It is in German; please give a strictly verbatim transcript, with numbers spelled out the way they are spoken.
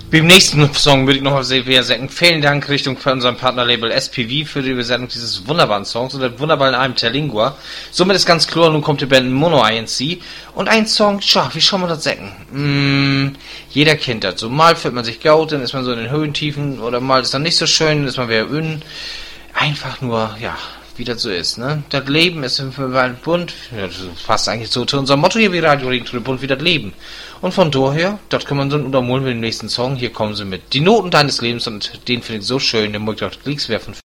Beim nächsten Song würde ich noch sehr sagen, vielen Dank Richtung für unserem Partnerlabel S P V für die Besetzung dieses wunderbaren Songs und der wunderbaren Alben Terlingua. Somit ist ganz klar, nun kommt die Band Mono I N C und ein Song, tja, wie schauen wir das sagen? Mm, jeder kennt das. So mal fühlt man sich gaut, dann ist man so in den Höhentiefen oder mal ist dann nicht so schön, dann ist man wieder ün. Einfach nur, ja, wie das so ist, ne? Das Leben ist bunt, ja, das passt eigentlich so zu unserem Motto hier wie Radio Ring, bunt wie das Leben. Und von daher, das kann man so unterholen mit dem nächsten Song. Hier kommen sie mit Die Noten deines Lebens und den finde ich so schön, den muss ich auf die Klicks werfen.